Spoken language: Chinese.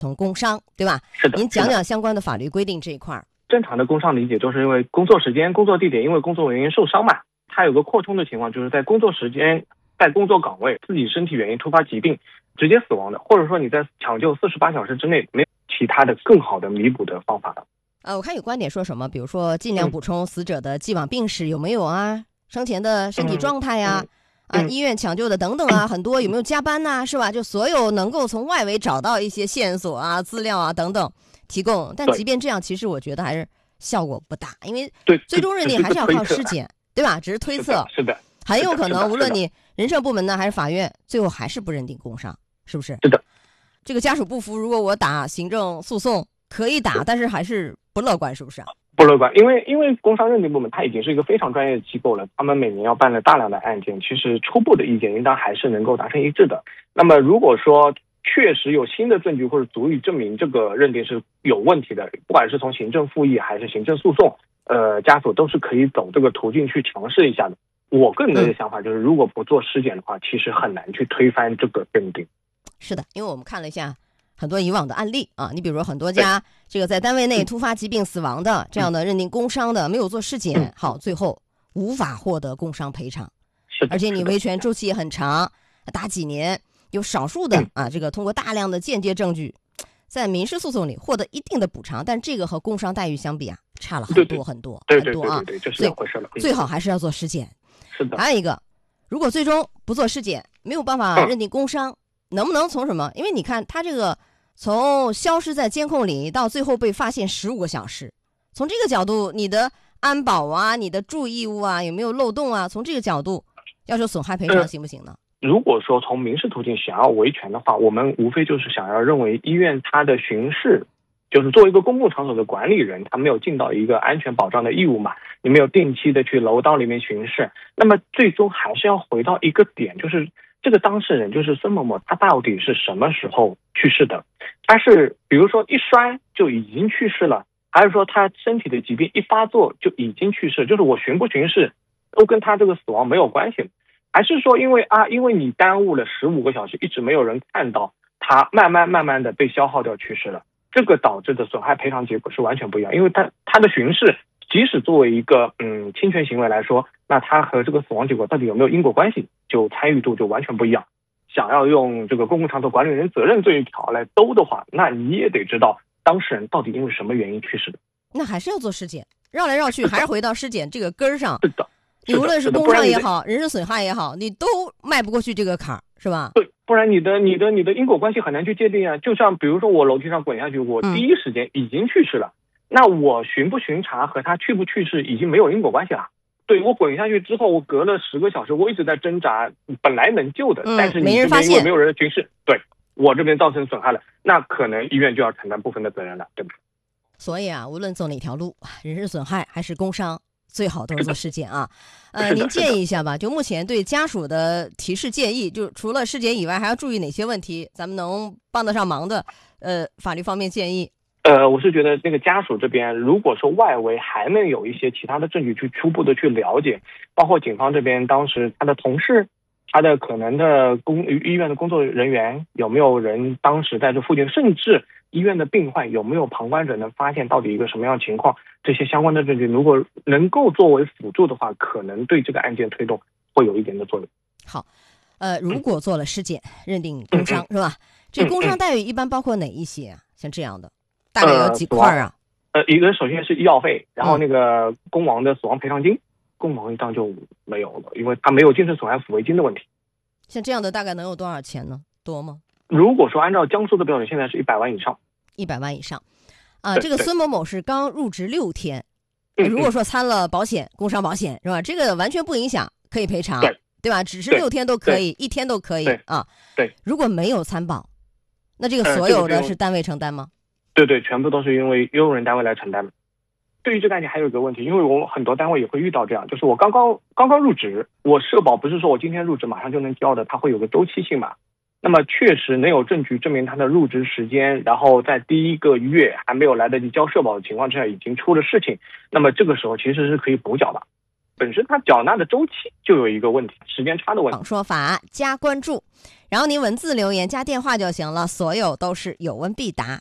从工伤，对吧？ 是的。 您讲讲相关的法律规定这一块。 正常的工伤理解就是因为工作时间、工作地点因为工作原因受伤嘛，它有个扩充的情况，就是在工作时间、在工作岗位自己身体原因突发疾病直接死亡的，或者说你在抢救48小时之内没有其他的更好的弥补的方法的。 我看有观点说什么，比如说尽量补充死者的既往病史有没有啊，生前的身体状态呀，医院抢救的等等啊，很多有没有加班呐，是吧？就所有能够从外围找到一些线索啊、资料啊等等提供。但即便这样，其实我觉得还是效果不大，因为最终认定还是要靠尸检，对吧？只是推测， 是的， 很有可能无论你人社部门呢还是法院，最后还是不认定工伤，是不是？ 是的。 这个家属不服，如果我打行政诉讼可以打，但是还是不乐观，是不是啊？ 不乐观，因为工伤认定部门它已经是一个非常专业的机构了，他们每年要办了大量的案件，其实初步的意见应当还是能够达成一致的。那么如果说确实有新的证据或者足以证明这个认定是有问题的，不管是从行政复议还是行政诉讼，家属都是可以走这个途径去尝试一下的。我个人的想法就是，如果不做尸检的话，其实很难去推翻这个认定。 是的，因为我们看了一下很多以往的案例啊，你比如说很多家这个在单位内突发疾病死亡的这样的认定工伤的，没有做尸检，好，最后无法获得工伤赔偿，而且你维权周期也很长，达几年。有少数的这个通过大量的间接证据，在民事诉讼里获得一定的补偿，但这个和工伤待遇相比啊，差了很多很多啊， 对，这是两回事了。 最好还是要做尸检。 是的。 还有一个，如果最终不做尸检，没有办法认定工伤，能不能从什么？因为你看他这个从消失在监控里到最后被发现15个小时，从这个角度，你的安保啊、你的注意义务啊有没有漏洞啊？从这个角度要求损害赔偿行不行呢？ 如果说从民事途径想要维权的话，我们无非就是想要认为医院它的巡视，就是作为一个公共场所的管理人，他没有尽到一个安全保障的义务嘛，你没有定期的去楼道里面巡视，那么最终还是要回到一个点，就是这个当事人就是孙某某，他到底是什么时候去世的？他是比如说一摔就已经去世了，还是说他身体的疾病一发作就已经去世？就是我巡不巡视都跟他这个死亡没有关系，还是说因为你耽误了15个小时，一直没有人看到他慢慢的被消耗掉去世了，这个导致的损害赔偿结果是完全不一样。因为他的巡视即使作为一个侵权行为来说，那他和这个死亡结果到底有没有因果关系，就参与度就完全不一样。想要用这个公共场所管理人责任这一条来兜的话，那你也得知道当事人到底因为什么原因去世的。 那还是要做尸检，绕来绕去还是回到尸检这个根儿上。 是的。 你无论是工伤也好，人身损害也好，你都迈不过去这个坎儿，是吧？ 对，不然你的因果关系很难去界定啊。就像比如说我楼梯上滚下去，我第一时间已经去世了，那我巡不巡查和他去不去世已经没有因果关系了。对，我滚下去之后，我隔了10个小时，我一直在挣扎，本来能救的，但是你这边因为没有人巡视，对我这边造成损害了，那可能医院就要承担部分的责任了，对不对？ 所以无论走哪条路，人身损害还是工伤，最好都是做尸检啊。您建议一下吧，就目前对家属的提示建议，就除了尸检以外，还要注意哪些问题？咱们能帮得上忙的，法律方面建议。 我是觉得那个家属这边，如果说外围还能有一些其他的证据去初步的去了解，包括警方这边当时他的同事，他的可能的医院的工作人员，有没有人当时在这附近，甚至医院的病患有没有旁观者能发现到底一个什么样的情况，这些相关的证据如果能够作为辅助的话，可能对这个案件推动会有一点的作用。 好，如果做了尸检认定工伤，是吧？这工伤待遇一般包括哪一些啊？像这样的大概有几块啊？ 一个首先是医药费，然后那个工亡的死亡赔偿金，工亡当然就没有了，因为他没有精神损害抚慰金的问题。 像这样的大概能有多少钱呢？多吗？ 如果说按照江苏的标准，现在是100万以上。 100万以上啊！这个孙某某是刚入职6天，如果说参了保险，工伤保险是吧？这个完全不影响，可以赔偿，对吧？只是6天都可以，1天都可以啊。 对， 如果没有参保，那这个所有的是单位承担吗？ 对，全部都是因为用人单位来承担。对于这个案件还有一个问题，因为我很多单位也会遇到这样，就是我刚刚入职，我社保不是说我今天入职马上就能交的，它会有个周期性嘛。那么确实能有证据证明他的入职时间，然后在第1个月还没有来得及交社保的情况之下已经出了事情，那么这个时候其实是可以补缴的。 本身它缴纳的周期就有一个问题，时间差的问题。 说法加关注，然后您文字留言加电话就行了，所有都是有问必答。